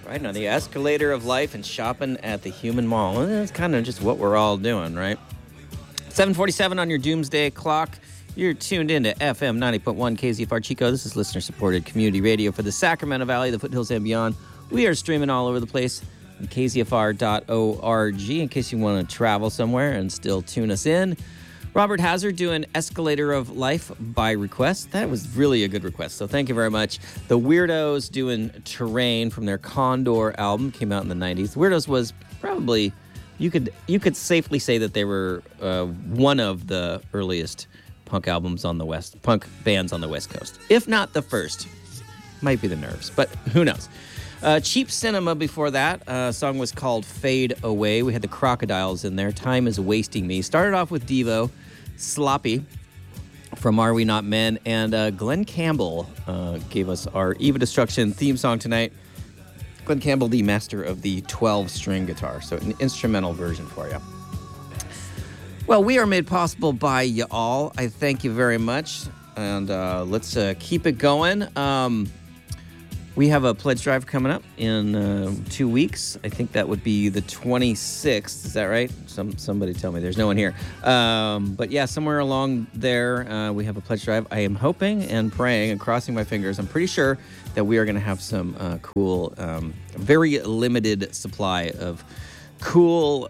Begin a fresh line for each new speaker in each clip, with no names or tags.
Riding on the escalator of life and shopping at the Human Mall. That's kind of just what we're all doing, right? 7:47 on your doomsday clock. You're tuned in to FM 90.1 KZFR Chico. This is listener-supported community radio for the Sacramento Valley, the foothills, and beyond. We are streaming all over the place on kzfr.org in case you want to travel somewhere and still tune us in. Robert Hazard doing Escalator of Life by request. That was really a good request, so thank you very much. The Weirdos doing Terrain from their Condor album, came out in the 90s. The Weirdos was probably, you could safely say that they were one of the earliest punk bands on the West Coast. If not the first. Might be the Nerves, but who knows. Cheap Cinema before that. Song was called Fade Away. We had the Crocodiles in there. Time is Wasting Me. Started off with Devo, Sloppy from Are We Not Men, and Glenn Campbell gave us our Eva Destruction theme song tonight. Glenn Campbell, the master of the 12-string guitar, so an instrumental version for you. Well, we are made possible by you all. I thank you very much, and let's keep it going. We have a pledge drive coming up in 2 weeks. I think that would be the 26th. Is that right? Somebody tell me. There's no one here. But yeah, somewhere along there, we have a pledge drive. I am hoping and praying and crossing my fingers. I'm pretty sure that we are going to have some cool, very limited supply of cool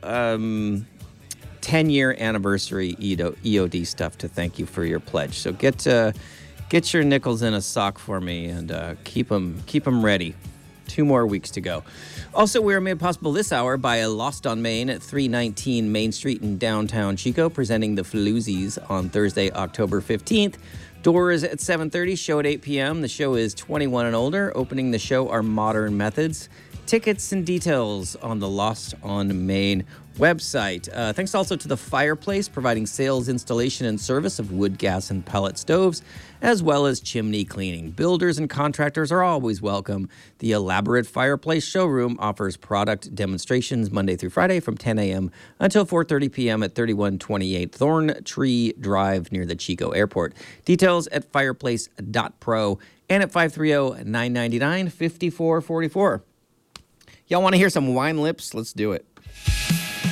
10-year anniversary EOD stuff to thank you for your pledge. So Get your nickels in a sock for me and keep them ready. 2 more weeks to go. Also, we are made possible this hour by Lost on Main at 319 Main Street in downtown Chico, presenting the Floozies on Thursday, October 15th. Doors at 7:30, show at 8 p.m. The show is 21 and older. Opening the show are Modern Methods. Tickets and details on the Lost on Main website. Thanks also to The Fireplace, providing sales, installation, and service of wood, gas, and pellet stoves, as well as chimney cleaning. Builders and contractors are always welcome. The elaborate Fireplace showroom offers product demonstrations Monday through Friday from 10 a.m. until 4:30 p.m. at 3128 Thorn Tree Drive near the Chico Airport. Details at fireplace.pro and at 530-999-5444. Y'all want to hear some Wine Lips? Let's do it.